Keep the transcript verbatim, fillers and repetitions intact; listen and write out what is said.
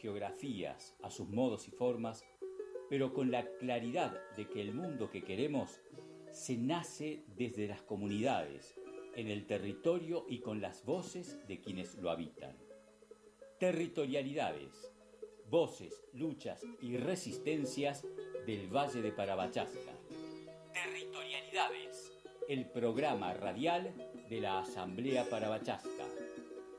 geografías, a sus modos y formas, pero con la claridad de que el mundo que queremos se nace desde las comunidades, en el territorio y con las voces de quienes lo habitan. Territorialidades, voces, luchas y resistencias del Valle de Parabachasca. Territorialidades, el programa radial de la Asamblea Parabachasca.